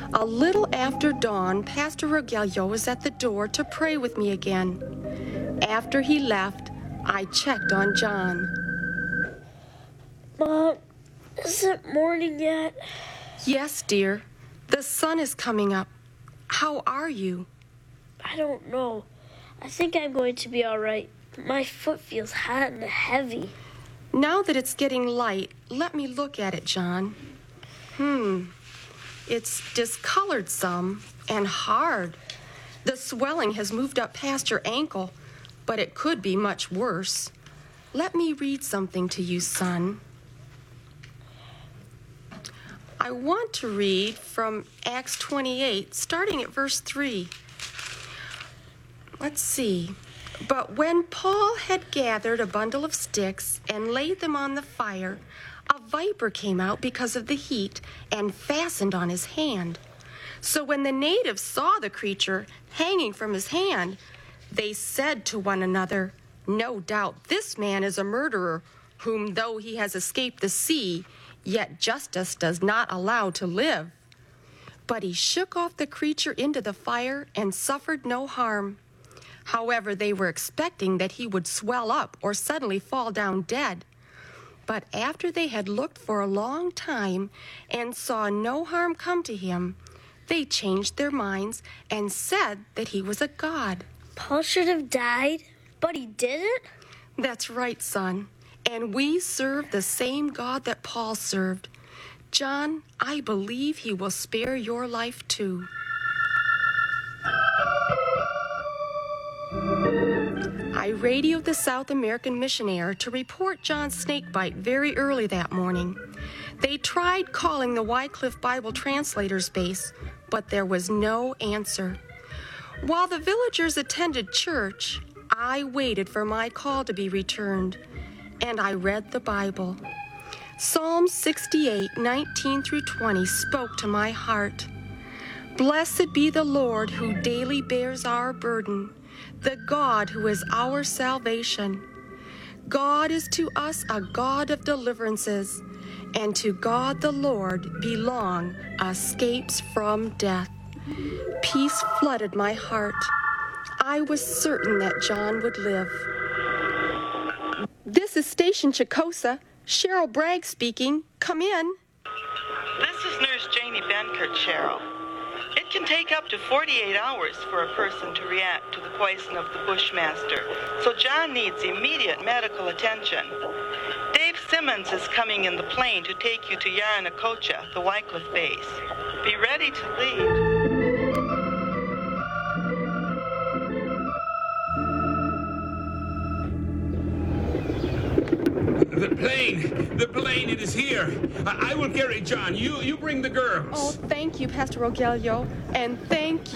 A little after dawn, Pastor Rogelio was at the door to pray with me again. After he left, I checked on John. Mom, is it morning yet? Yes, dear. The sun is coming up. How are you? I don't know. I think I'm going to be all right. My foot feels hot and heavy. Now that it's getting light, let me look at it, John. It's discolored some and hard. The swelling has moved up past your ankle, but it could be much worse. Let me read something to you, son. I want to read from Acts 28, starting at verse 3. Let's see. But when Paul had gathered a bundle of sticks and laid them on the fire, a viper came out because of the heat and fastened on his hand. So when the natives saw the creature hanging from his hand, they said to one another, "No doubt this man is a murderer, whom though he has escaped the sea, yet justice does not allow to live." But he shook off the creature into the fire and suffered no harm. However, they were expecting that he would swell up or suddenly fall down dead. But after they had looked for a long time and saw no harm come to him, they changed their minds and said that he was a god. Paul should have died, but he didn't? That's right, son. And we serve the same God that Paul served. John, I believe he will spare your life too. I radioed the South American missionaire to report John's snakebite very early that morning. They tried calling the Wycliffe Bible Translators base, but there was no answer. While the villagers attended church, I waited for my call to be returned, and I read the Bible. Psalm 68, 19 through 20 spoke to my heart. Blessed be the Lord who daily bears our burden, the God who is our salvation. God is to us a God of deliverances, and to God the Lord belong escapes from death. Peace flooded my heart. I was certain that John would live. This is Station Chicosa. Cheryl Bragg speaking. Come in. This is Nurse Janie Benkert, Cheryl. It can take up to 48 hours for a person to react to the poison of the Bushmaster, so John needs immediate medical attention. Dave Simmons is coming in the plane to take you to Yaranacocha, the Wycliffe base. Be ready to leave. The plane, it is here. I will carry John. You bring the girls. Oh, thank you, Pastor Rogelio, and thank